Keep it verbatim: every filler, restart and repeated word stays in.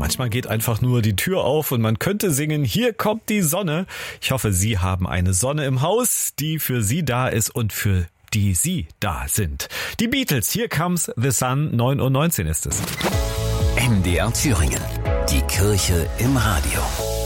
manchmal geht einfach nur die Tür auf und man könnte singen, hier kommt die Sonne. Ich hoffe, Sie haben eine Sonne im Haus, die für Sie da ist und für die Sie da sind. Die Beatles, Here Comes the Sun, neun Uhr neunzehn ist es. M D R Thüringen, die Kirche im Radio.